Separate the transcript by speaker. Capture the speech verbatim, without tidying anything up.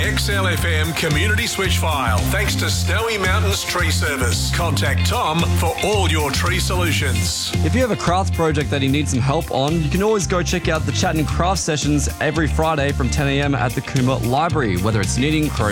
Speaker 1: X L F M community switch file thanks to Snowy Mountains Tree Service. Contact Tom for all your tree solutions.
Speaker 2: If you have a craft project that you need some help on, you can always go check out the Chat and Craft sessions every Friday from ten a m at the Coomber Library, whether it's knitting,